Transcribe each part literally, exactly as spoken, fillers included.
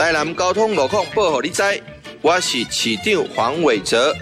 台南交通路况报给你知，我是市长黄伟哲。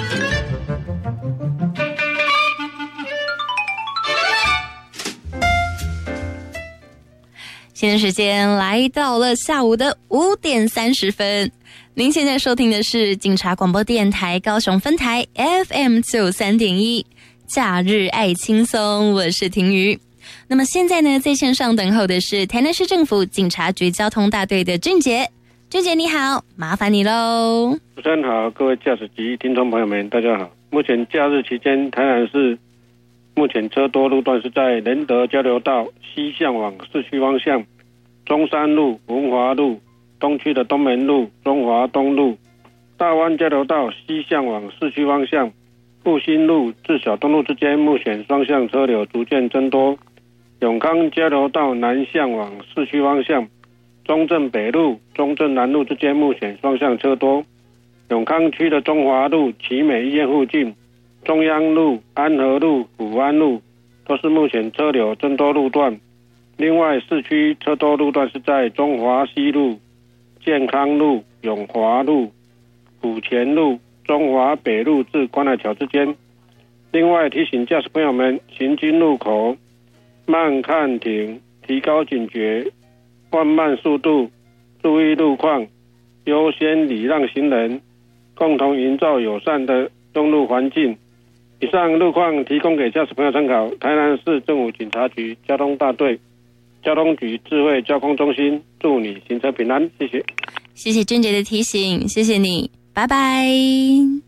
现在时间来到了下午的五点三十分，您现在收听的是警察广播电台高雄分台 F M 九三点一，假日爱轻松，我是婷瑜。那么现在呢，在线上等候的是台南市政府警察局交通大队的俊杰。俊杰你好，麻烦你喽。 主持人好，各位驾驶及听众朋友们，大家好。目前假日期间，台南市目前车多路段是在仁德交流道西向往市区方向，中山路、文华路、东区的东门路、中华东路、大湾交流道西向往市区方向，复兴路至小东路之间目前双向车流逐渐增多。永康交流道南向往市区方向，中正北路、中正南路之间目前双向车多。永康区的中华路、奇美医院附近、中央路、安和路、福安路都是目前车流增多路段。另外，市区车多路段是在中华西路、健康路、永华路、府前路、中华北路至关海桥之间。另外，提醒驾驶朋友们，行经路口慢看停，提高警觉，放慢速度，注意路况，优先礼让行人，共同营造友善的公路环境。以上路况提供给驾驶朋友参考。台南市政府警察局交通大队交通局智慧交通中心，祝你行车平安，谢谢。 谢谢俊杰的提醒，谢谢你，拜拜。